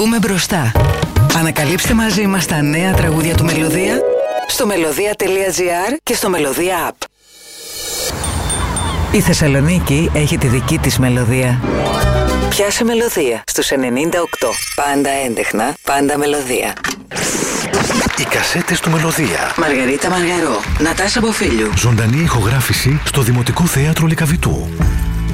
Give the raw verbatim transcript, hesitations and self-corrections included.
Μπούμε μπροστά. Ανακαλύψτε μαζί μας τα νέα τραγούδια του Μελωδία στο μελωδία τελεία τζι άρ και στο Μελωδία App. Η Θεσσαλονίκη έχει τη δική της μελωδία. Πιάσε μελωδία στους ενενήντα οκτώ. Πάντα έντεχνα, πάντα μελωδία. Οι κασέτες του Μελωδία. Μαργαρίτα Μαργαρό, Νατάσα Μποφίλιου. Ζωντανή ηχογράφηση στο Δημοτικό Θέατρο Λυκαβητού.